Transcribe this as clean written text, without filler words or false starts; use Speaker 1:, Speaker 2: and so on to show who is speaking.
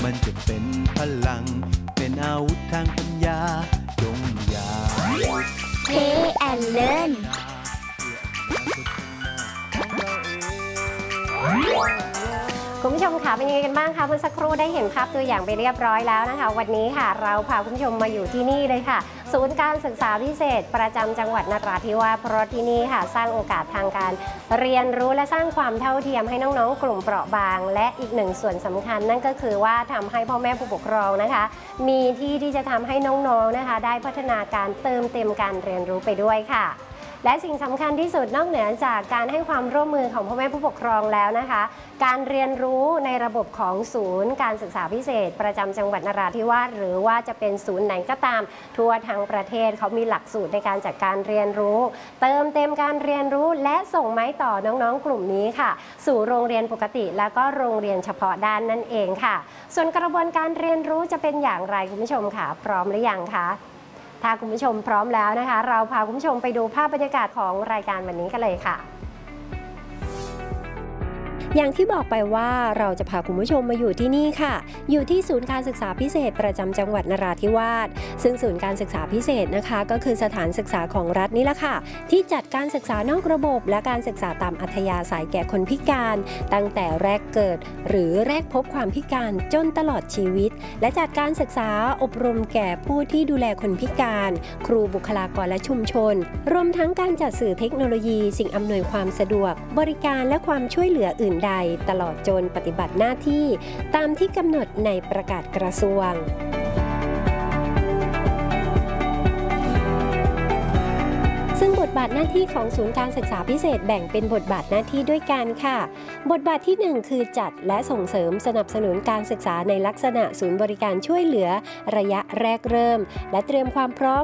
Speaker 1: มันจะเป็นพลังเป็นอาวุธทางปัญญาจงอย่า
Speaker 2: Play and Learnคุณผู้ชมค่ะเป็นยังไงกันบ้างคะเมื่อสักครู่ได้เห็นภาพตัวอย่างไปเรียบร้อยแล้วนะคะวันนี้ค่ะเราพาคุณผู้ชมมาอยู่ที่นี่เลยค่ะศูนย์การศึกษาพิเศษประจำจังหวัดนราธิวาสเพราะที่นี่ค่ะสร้างโอกาสทางการเรียนรู้และสร้างความเท่าเทียมให้น้องๆกลุ่มเปราะบางและอีกหนึ่งส่วนสำคัญนั่นก็คือว่าทำให้พ่อแม่ผู้ปกครองนะคะมีที่จะทำให้น้องๆนะคะได้พัฒนาการเติมเต็มการเรียนรู้ไปด้วยค่ะและสิ่งสำคัญที่สุดนอกเหนือจากการให้ความร่วมมือของพ่อแม่ผู้ปกครองแล้วนะคะการเรียนรู้ในระบบของศูนย์การศึกษาพิเศษประจำจังหวัดนราธิวาสหรือว่าจะเป็นศูนย์ไหนก็ตามทั่วทั้งประเทศเขามีหลักสูตรในการจัดการเรียนรู้เติมเต็มการเรียนรู้และส่งไม้ต่อน้องๆกลุ่มนี้ค่ะสู่โรงเรียนปกติแล้วก็โรงเรียนเฉพาะด้านนั่นเองค่ะส่วนกระบวนการเรียนรู้จะเป็นอย่างไรคุณผู้ชมค่ะพร้อมหรือยังคะถ้าคุณผู้ชมพร้อมแล้วนะคะเราพาคุณผู้ชมไปดูภาพบรรยากาศของรายการวันนี้กันเลยค่ะอย่างที่บอกไปว่าเราจะพาคุณผู้ชมมาอยู่ที่นี่ค่ะอยู่ที่ศูนย์การศึกษาพิเศษประจำจังหวัดนราธิวาสซึ่งศูนย์การศึกษาพิเศษนะคะก็คือสถานศึกษาของรัฐนี่แหละค่ะที่จัดการศึกษานอกระบบและการศึกษาตามอัธยาศัยแก่คนพิการตั้งแต่แรกเกิดหรือแรกพบความพิการจนตลอดชีวิตและจัดการศึกษาอบรมแก่ผู้ที่ดูแลคนพิการครูบุคลากรและชุมชนรวมทั้งการจัดสื่อเทคโนโลยีสิ่งอำนวยความสะดวกบริการและความช่วยเหลืออื่นใดตลอดจนปฏิบัติหน้าที่ตามที่กำหนดในประกาศกระทรวงซึ่งบทบาทหน้าที่ของศูนย์การศึกษาพิเศษแบ่งเป็นบทบาทหน้าที่ด้วยกันค่ะบทบาทที่1คือจัดและส่งเสริมสนับสนุนการศึกษาในลักษณะศูนย์บริการช่วยเหลือระยะแรกเริ่มและเตรียมความพร้อม